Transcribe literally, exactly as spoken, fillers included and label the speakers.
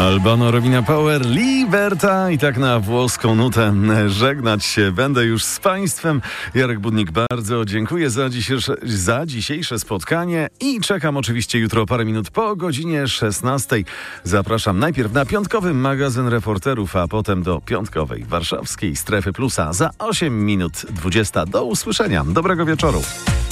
Speaker 1: Albano, Romina Power, Liberta i tak na włoską nutę żegnać się będę już z Państwem. Jarek Budnik, bardzo dziękuję za dzisiejsze, za dzisiejsze spotkanie i czekam oczywiście jutro parę minut po godzinie szesnastej. Zapraszam najpierw na piątkowy magazyn reporterów, a potem do piątkowej warszawskiej Strefy Plusa za osiem minut dwudziesta. Do usłyszenia. Dobrego wieczoru.